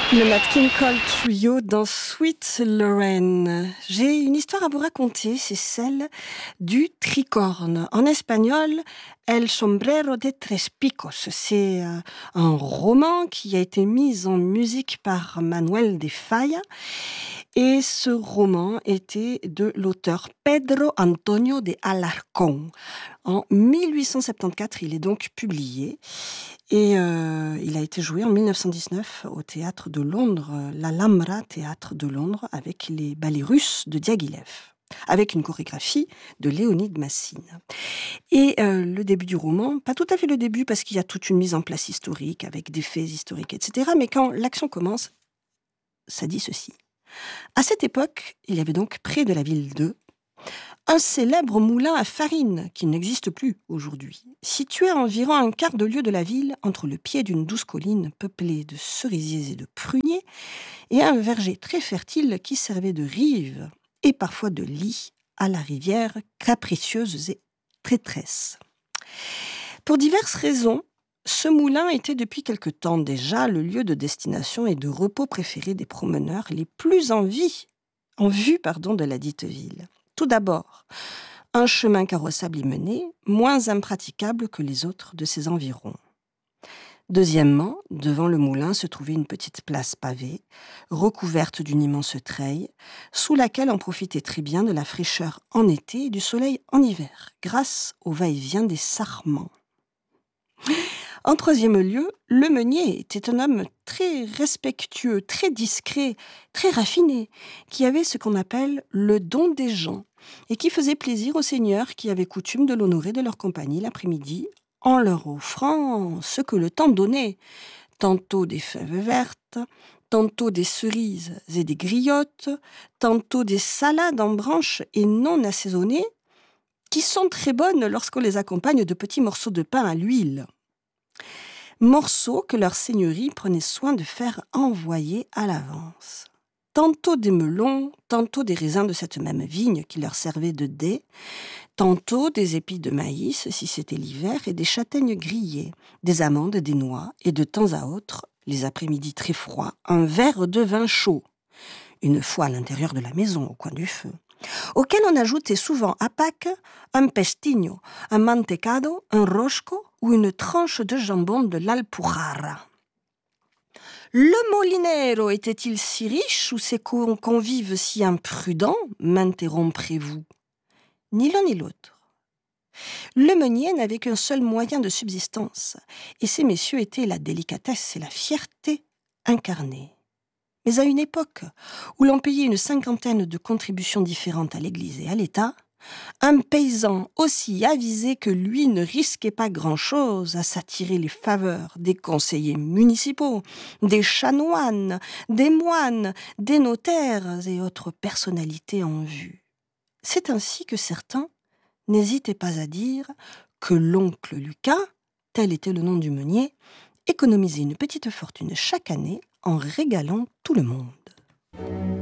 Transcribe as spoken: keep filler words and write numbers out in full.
Le Nat King Cole Trio dans Sweet Lorraine. J'ai une histoire à vous raconter, c'est celle du tricorne. En espagnol, El sombrero de tres picos. C'est euh, un roman qui a été mis en musique par Manuel de Falla. Et ce roman était de l'auteur Pedro Antonio de Alarcón. En mille huit cent soixante-quatorze, il est donc publié. Et euh, il a été joué en mille neuf cent dix-neuf au théâtre de Londres, l'Alhambra Théâtre de Londres, avec les ballets russes de Diaghilev, avec une chorégraphie de Léonide Massine. Et euh, le début du roman, pas tout à fait le début, parce qu'il y a toute une mise en place historique, avec des faits historiques, et cetera. Mais quand l'action commence, ça dit ceci. À cette époque, il y avait donc près de la ville de un célèbre moulin à farine qui n'existe plus aujourd'hui, situé à environ un quart de lieue de la ville, entre le pied d'une douce colline peuplée de cerisiers et de pruniers, et un verger très fertile qui servait de rive et parfois de lit à la rivière capricieuse et traîtresse. Pour diverses raisons, ce moulin était depuis quelque temps déjà le lieu de destination et de repos préféré des promeneurs les plus en vie, en vue pardon, de la dite ville. Tout d'abord, un chemin carrossable y menait, moins impraticable que les autres de ses environs. Deuxièmement, devant le moulin se trouvait une petite place pavée, recouverte d'une immense treille, sous laquelle on profitait très bien de la fraîcheur en été et du soleil en hiver, grâce au va-et-vient des sarments. En troisième lieu, le meunier était un homme très respectueux, très discret, très raffiné, qui avait ce qu'on appelle le don des gens, et qui faisait plaisir aux seigneurs qui avaient coutume de l'honorer de leur compagnie l'après-midi, en leur offrant ce que le temps donnait, tantôt des fèves vertes, tantôt des cerises et des griottes, tantôt des salades en branches et non assaisonnées, qui sont très bonnes lorsqu'on les accompagne de petits morceaux de pain à l'huile. Morceaux que leur seigneurie prenait soin de faire envoyer à l'avance. Tantôt des melons, tantôt des raisins de cette même vigne qui leur servait de dés, tantôt des épis de maïs si c'était l'hiver et des châtaignes grillées, des amandes, des noix et de temps à autre, les après-midi très froids, un verre de vin chaud, une fois à l'intérieur de la maison au coin du feu, auquel on ajoutait souvent à Pâques un pestigno, un mantecado, un rosco ou une tranche de jambon de l'Alpujarra. Le molinero était-il si riche ou ses convives si imprudents, m'interromprez-vous? Ni l'un ni l'autre. Le meunier n'avait qu'un seul moyen de subsistance, et ces messieurs étaient la délicatesse et la fierté incarnées. Mais à une époque où l'on payait une cinquantaine de contributions différentes à l'Église et à l'État, un paysan aussi avisé que lui ne risquait pas grand-chose à s'attirer les faveurs des conseillers municipaux, des chanoines, des moines, des notaires et autres personnalités en vue. C'est ainsi que certains n'hésitaient pas à dire que l'oncle Lucas, tel était le nom du meunier, économisait une petite fortune chaque année en régalant tout le monde.